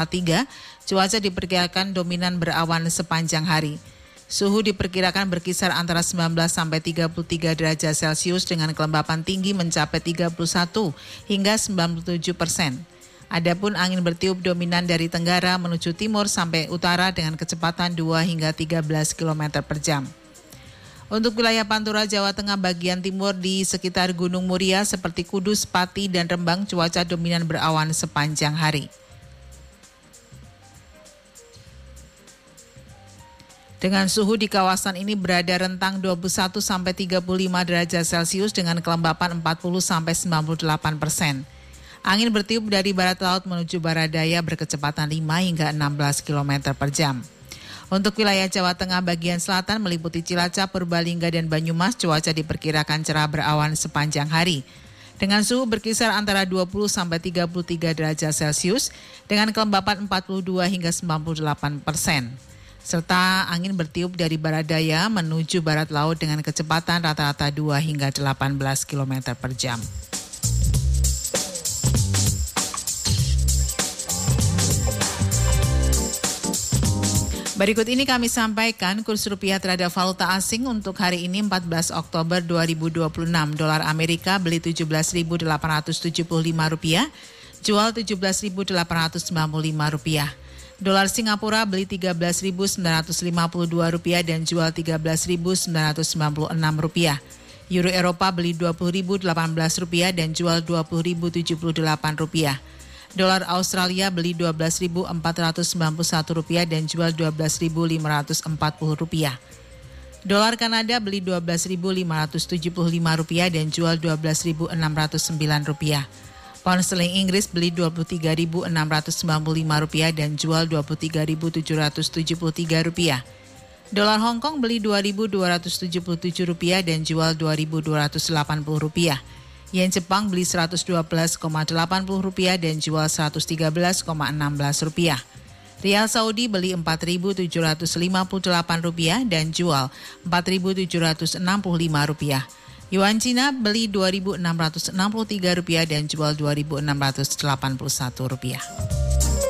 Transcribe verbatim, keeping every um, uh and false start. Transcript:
tiga, cuaca diperkirakan dominan berawan sepanjang hari. Suhu diperkirakan berkisar antara sembilan belas sampai tiga puluh tiga derajat Celcius dengan kelembapan tinggi mencapai tiga puluh satu hingga sembilan puluh tujuh persen. Adapun angin bertiup dominan dari tenggara menuju timur sampai utara dengan kecepatan dua hingga tiga belas kilometer per jam. Untuk wilayah Pantura, Jawa Tengah bagian timur di sekitar Gunung Muria seperti Kudus, Pati, dan Rembang cuaca dominan berawan sepanjang hari. Dengan suhu di kawasan ini berada rentang dua puluh satu sampai tiga puluh lima derajat Celcius dengan kelembapan empat puluh sampai sembilan puluh delapan persen. Angin bertiup dari barat laut menuju barat daya berkecepatan lima hingga enam belas kilometer per jam. Untuk wilayah Jawa Tengah bagian selatan meliputi Cilacap, Purbalingga, dan Banyumas, cuaca diperkirakan cerah berawan sepanjang hari. Dengan suhu berkisar antara dua puluh sampai tiga puluh tiga derajat Celcius dengan kelembapan empat puluh dua hingga sembilan puluh delapan persen. Serta angin bertiup dari barat daya menuju barat laut dengan kecepatan rata-rata dua hingga delapan belas kilometer per jam. Berikut ini kami sampaikan kurs rupiah terhadap valuta asing untuk hari ini empat belas Oktober dua ribu dua puluh enam. Dolar Amerika beli tujuh belas ribu delapan ratus tujuh puluh lima rupiah, jual tujuh belas ribu delapan ratus sembilan puluh lima rupiah. Dolar Singapura beli tiga belas ribu sembilan ratus lima puluh dua rupiah dan jual tiga belas ribu sembilan ratus sembilan puluh enam rupiah. Euro Eropa beli dua puluh ribu delapan belas rupiah dan jual dua puluh ribu tujuh puluh delapan rupiah. Dolar Australia beli dua belas ribu empat ratus sembilan puluh satu rupiah dan jual dua belas ribu lima ratus empat puluh rupiah. Dolar Kanada beli dua belas ribu lima ratus tujuh puluh lima rupiah dan jual dua belas ribu enam ratus sembilan rupiah. Pound sterling Inggris beli dua puluh tiga ribu enam ratus sembilan puluh lima rupiah dan jual dua puluh tiga ribu tujuh ratus tujuh puluh tiga rupiah. Dolar Hong Kong beli dua ribu dua ratus tujuh puluh tujuh rupiah dan jual dua ribu dua ratus delapan puluh rupiah. Yen Jepang beli seratus dua belas koma delapan puluh rupiah dan jual seratus tiga belas koma enam belas rupiah. Rial Saudi beli empat ribu tujuh ratus lima puluh delapan rupiah dan jual empat ribu tujuh ratus enam puluh lima rupiah. Yuan Cina beli dua ribu enam ratus enam puluh tiga rupiah dan jual dua ribu enam ratus delapan puluh satu rupiah.